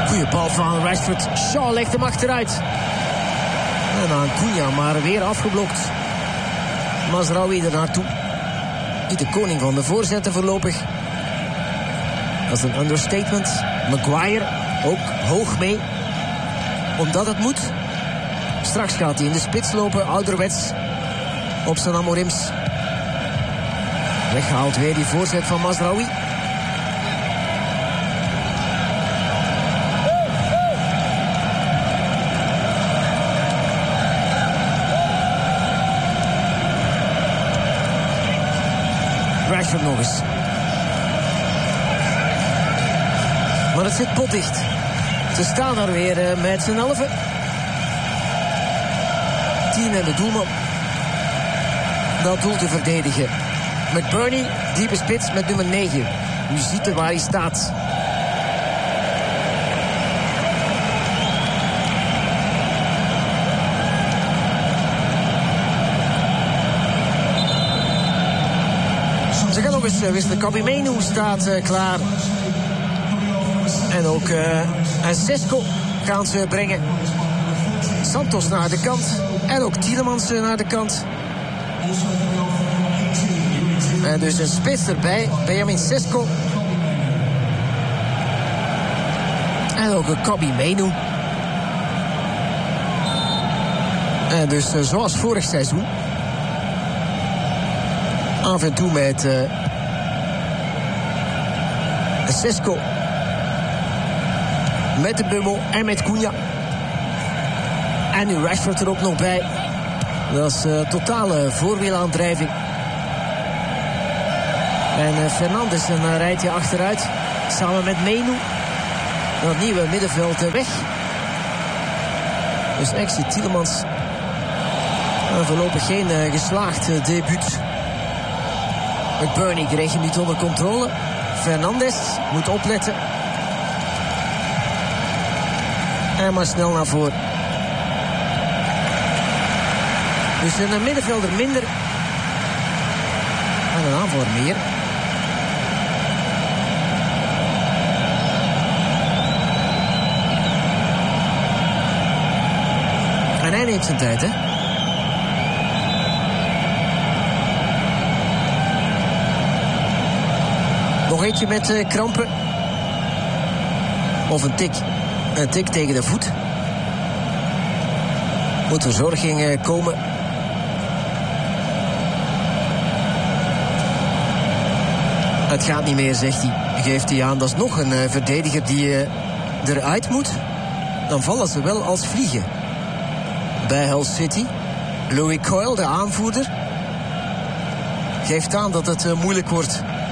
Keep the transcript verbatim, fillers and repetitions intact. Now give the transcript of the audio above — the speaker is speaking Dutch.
Goeie bal van Rashford. Shaw legt hem achteruit. En dan Cunha, maar weer afgeblokt. Mazraoui er naartoe. De koning van de voorzetten voorlopig. Dat is een understatement. Maguire ook hoog mee. Omdat het moet. Straks gaat hij in de spits lopen, ouderwets. Op zijn Amorims. Weggehaald weer die voorzet van Mazraoui. Rashford nog eens. Maar het zit potdicht. Ze staan daar weer uh, met z'n elfen. Tien en de doelman. Dat doel te verdedigen. McBurney, diepe spits met nummer negen. U ziet er waar hij staat. Ze gaan nog eens uh, wisselen. Kobbie Mainoo staat uh, klaar. En ook uh, Sesko gaan ze brengen. Santos naar de kant. En ook Tielemans naar de kant. En dus een spits erbij. Benjamin Sesko. En ook een Kobbie Mainoo. En dus uh, zoals vorig seizoen. Af en toe met uh, Sesko. Met de Bummel en met Cunha. En nu Rashford er ook nog bij. Dat is uh, totale voorwielaandrijving. En uh, Fernandes een uh, rijtje achteruit. Samen met Mainoo. Dat nieuwe middenveld uh, weg. Dus exit Tielemans. Uh, voorlopig geen uh, geslaagd uh, debuut. McBurney kreeg hem niet onder controle. Fernandes moet opletten. En maar snel naar voren. Dus een middenvelder minder. En een aanvaller meer. En hij neemt zijn tijd, hè. Nog eentje met uh, krampen. Of een tik. Een tik tegen de voet. Moet verzorging uh, komen. Het gaat niet meer, zegt hij. Geeft hij aan. Dat is nog een uh, verdediger die uh, eruit moet. Dan vallen ze wel als vliegen. Bij Hull City. Louis Coyle, de aanvoerder. Geeft aan dat het uh, moeilijk wordt